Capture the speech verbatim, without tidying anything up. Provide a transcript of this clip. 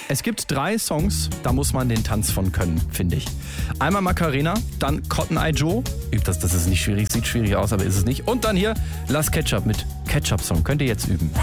Es gibt drei Songs, da muss man den Tanz von können, finde ich. Einmal Macarena, dann Cotton Eye Joe. Übt das, das ist nicht schwierig, sieht schwierig aus, aber ist es nicht. Und dann hier Las Ketchup mit Ketchup Song. Könnt ihr jetzt üben.